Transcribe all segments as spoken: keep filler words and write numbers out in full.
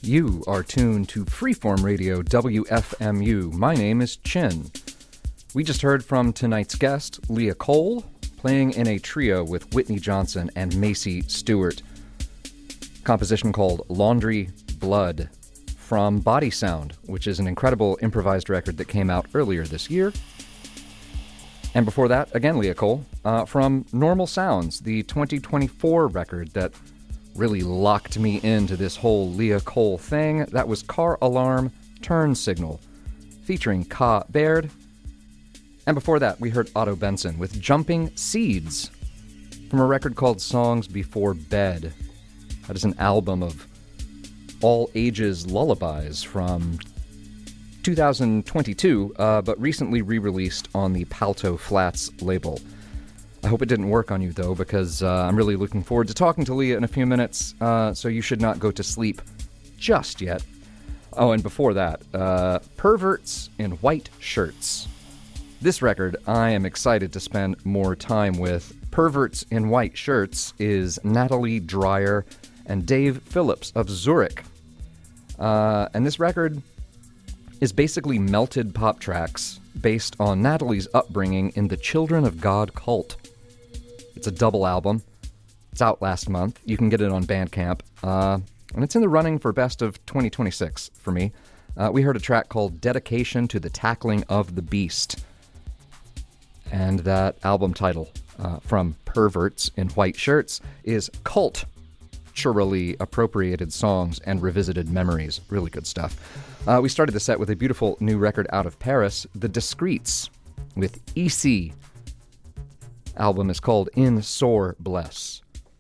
You are tuned to Freeform Radio W F M U. My name is Chin. We just heard from tonight's guest, Leah Cole, playing in a trio with Whitney Johnson and Macy Stewart. Composition called Laundry Blood from Body Sound, which is an incredible improvised record that came out earlier this year. And before that, again, Leah Cole, uh, from Normal Sounds, the twenty twenty-four record that really locked me into this whole Leah Cole thing. That was Car Alarm Turn Signal, featuring Ka Baird. And before that, we heard Otto Benson with Jumping Seeds from a record called Songs Before Bed. That is an album of all ages lullabies from two thousand twenty-two, uh, but recently re-released on the Palto Flats label. I hope it didn't work on you, though, because uh, I'm really looking forward to talking to Leah in a few minutes, uh, so you should not go to sleep just yet. Oh, and before that, uh, Perverts in White Shirts. This record I am excited to spend more time with. Perverts in White Shirts is Natalie Dreyer and Dave Phillips of Zurich. Uh, and this record is basically melted pop tracks based on Natalie's upbringing in the Children of God cult. It's a double album. It's out last month. You can get it on Bandcamp. Uh, and it's in the running for Best of twenty twenty-six for me. Uh, we heard a track called Dedication to the Tackling of the Beast. And that album title uh, from Perverts in White Shirts is Culturally Appropriated Songs and Revisited Memories. Really good stuff. Uh, we started the set with a beautiful new record out of Paris, The Discreets, with E C. Album is called In Sore Bless.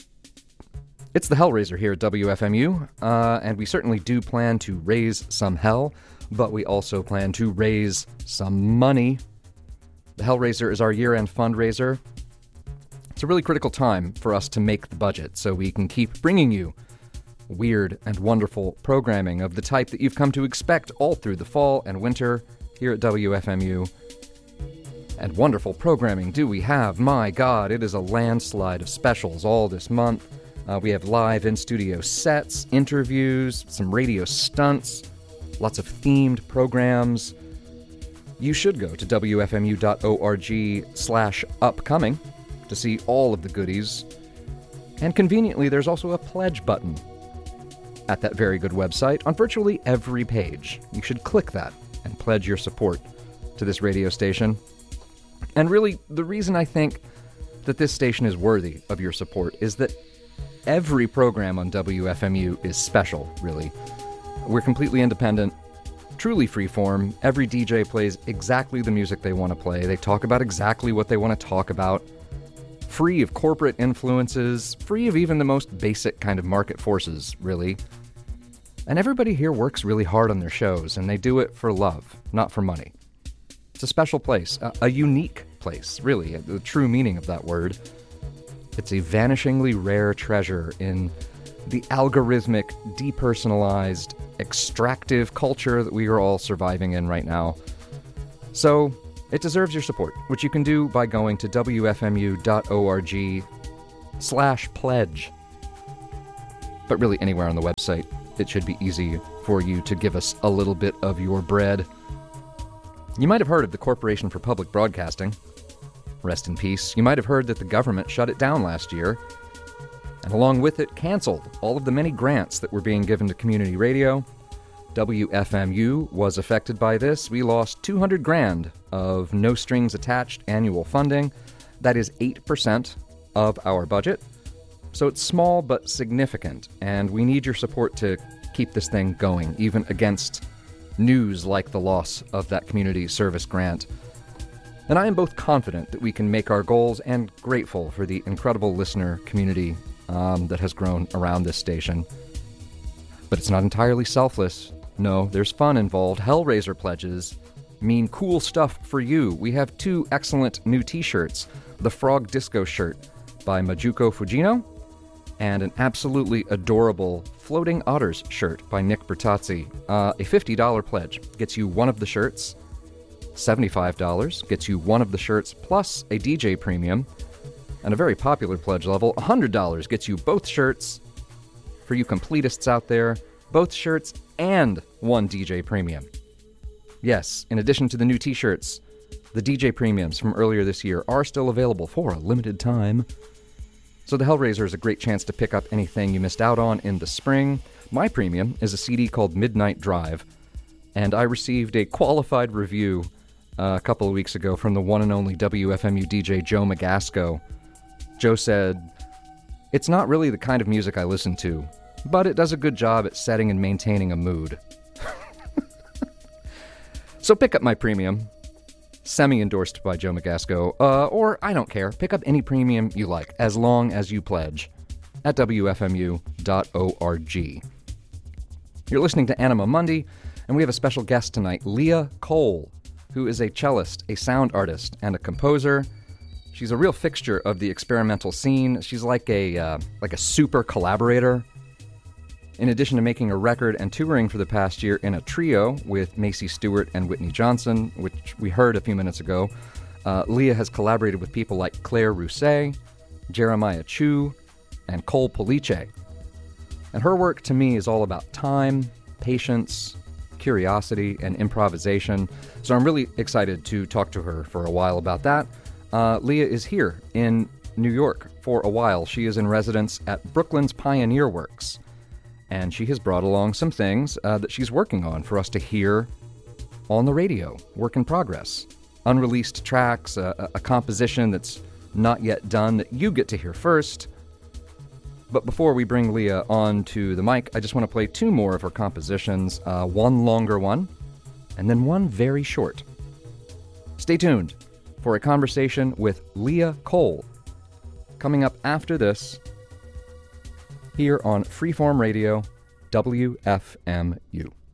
It's the Hellraiser here at W F M U, uh, and we certainly do plan to raise some hell, but we also plan to raise some money. The Hellraiser is our year-end fundraiser. It's a really critical time for us to make the budget so we can keep bringing you weird and wonderful programming of the type that you've come to expect all through the fall and winter here at W F M U. And wonderful programming do we have. My God, it is a landslide of specials all this month. Uh, we have live in-studio sets, interviews, some radio stunts, lots of themed programs. You should go to W F M U dot org slash upcoming to see all of the goodies. And conveniently, there's also a pledge button at that very good website on virtually every page. You should click that and pledge your support to this radio station. And really, the reason I think that this station is worthy of your support is that every program on W F M U is special, really. We're completely independent, truly freeform. Every D J plays exactly the music they want to play. They talk about exactly what they want to talk about. Free of corporate influences, free of even the most basic kind of market forces, really. And everybody here works really hard on their shows, and they do it for love, not for money. It's a special place, a, a unique place, really, the true meaning of that word. It's a vanishingly rare treasure in the algorithmic, depersonalized, extractive culture that we are all surviving in right now. So, it deserves your support, which you can do by going to W F M U dot org slash pledge. But really, anywhere on the website, it should be easy for you to give us a little bit of your bread. You might have heard of the Corporation for Public Broadcasting. Rest in peace. You might have heard that the government shut it down last year, and along with it, canceled all of the many grants that were being given to community radio. W F M U was affected by this. We lost two hundred grand of no-strings-attached annual funding. That is eight percent of our budget. So it's small but significant, and we need your support to keep this thing going, even against news like the loss of that community service grant. And I am both confident that we can make our goals and grateful for the incredible listener community um, that has grown around this station. But it's not entirely selfless. No, there's fun involved. Hellraiser pledges mean cool stuff for you. We have two excellent new t-shirts. The Frog Disco shirt by Majuko Fujino, and an absolutely adorable Floating Otters shirt by Nick Bertazzi. Uh, a fifty dollars pledge gets you one of the shirts. seventy-five dollars gets you one of the shirts plus a D J premium. And a very popular pledge level, one hundred dollars gets you both shirts. For you completists out there, both shirts and one D J Premium. Yes, in addition to the new t-shirts, the D J Premiums from earlier this year are still available for a limited time. So the Hellraiser is a great chance to pick up anything you missed out on in the spring. My premium is a C D called Midnight Drive, and I received a qualified review uh, a couple of weeks ago from the one and only W F M U D J Joe Magasco. Joe said, "It's not really the kind of music I listen to, but it does a good job at setting and maintaining a mood." So pick up my premium, semi-endorsed by Joe Magasco, uh, or I don't care, pick up any premium you like, as long as you pledge, at W F M U dot org. You're listening to Anima Mundi, and we have a special guest tonight, Leah Cole, who is a cellist, a sound artist, and a composer. She's a real fixture of the experimental scene. She's like a uh, like a super collaborator. In addition to making a record and touring for the past year in a trio with Macy Stewart and Whitney Johnson, which we heard a few minutes ago, uh, Leah has collaborated with people like Claire Rousset, Jeremiah Chu, and Cole Police. And her work, to me, is all about time, patience, curiosity, and improvisation. So I'm really excited to talk to her for a while about that. Uh, Leah is here in New York for a while. She is in residence at Brooklyn's Pioneer Works, and she has brought along some things uh, that she's working on for us to hear on the radio, work in progress. Unreleased tracks, uh, a composition that's not yet done that you get to hear first. But before we bring Leah on to the mic, I just want to play two more of her compositions, uh, one longer one, and then one very short. Stay tuned for a conversation with Leah Cole, coming up after this, here on Freeform Radio, W F M U.